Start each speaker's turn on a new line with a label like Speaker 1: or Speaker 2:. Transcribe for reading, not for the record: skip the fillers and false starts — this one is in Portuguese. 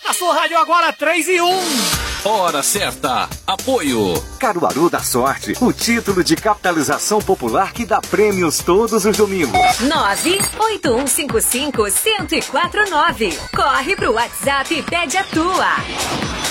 Speaker 1: A sua rádio agora 3 e 1.
Speaker 2: Hora certa. Apoio.
Speaker 3: Caruaru da Sorte, o título de capitalização popular que dá prêmios todos os domingos.
Speaker 4: 98155-1049. Corre pro WhatsApp e pede a tua.